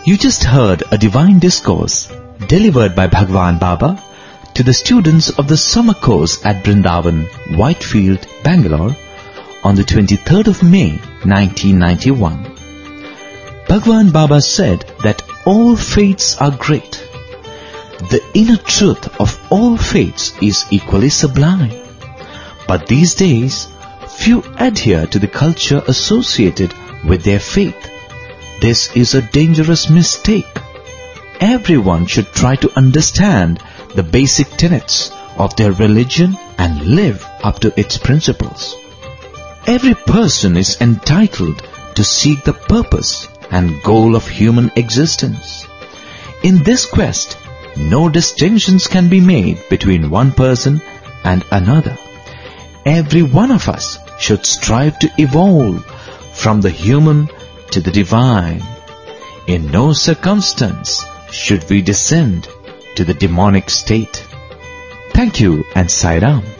You just heard a divine discourse delivered by Bhagwan Baba to the students of the summer course at Brindavan, Whitefield, Bangalore on the 23rd of May 1991. Bhagwan Baba said that all faiths are great. The inner truth of all faiths is equally sublime. But these days, few adhere to the culture associated with their faith. This is a dangerous mistake. Everyone should try to understand the basic tenets of their religion and live up to its principles. Every person is entitled to seek the purpose and goal of human existence. In this quest, no distinctions can be made between one person and another. Every one of us should strive to evolve from the human to the divine. In no circumstance should we descend to the demonic state. Thank you and Sai Ram.